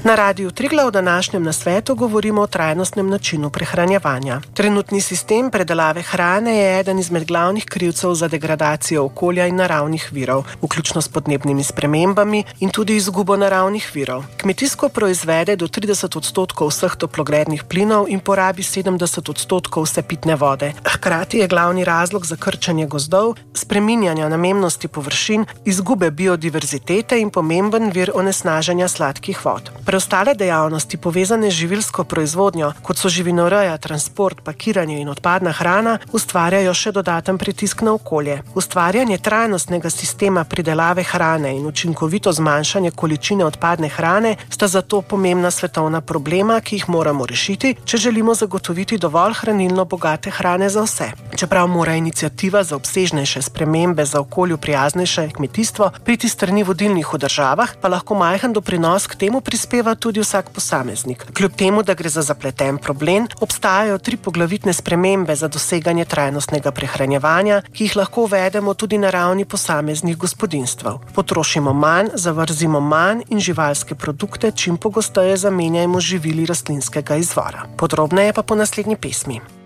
Na Radiu Triglav v današnjem nasvetu govorimo o trajnostnem načinu prehranjevanja. Trenutni sistem predelave hrane je eden izmed glavnih krivcev za degradacijo okolja in naravnih virov, vključno s podnebnimi spremembami in tudi izgubo naravnih virov. Kmetijsko proizvede do 30% vseh toplogrednih plinov in porabi 70% vse pitne vode. Hkrati je glavni razlog za krčenje gozdov, spreminjanja namembnosti površin, izgube biodiverzitete in pomemben vir onesnaženja sladkih vod. Preostale dejavnosti povezane z živilsko proizvodnjo, kot so živinoreja, transport, pakiranje in odpadna hrana, ustvarjajo še dodaten pritisk na okolje. Ustvarjanje trajnostnega sistema pridelave hrane in učinkovito zmanjšanje količine odpadne hrane sta zato pomembna svetovna problema, ki jih moramo rešiti, če želimo zagotoviti dovolj hranilno bogate hrane za vse. Čeprav mora iniciativa za obsežnejše spremembe za okolju prijaznejše kmetijstvo priti s strani vodilnih v državah, pa lahko majhen doprinos k temu prispeva tudi vsak posameznik. Kljub temu, da gre za zapleten problem, obstajajo 3 poglavitne spremembe za doseganje trajnostnega prehranjevanja, ki jih lahko uvedemo tudi na ravni posameznih gospodinjstev. Potrošimo manj, zavrzimo manj in živalske produkte čim pogosteje zamenjajmo z živili rastlinskega izvora. Podrobneje pa po naslednji pesmi.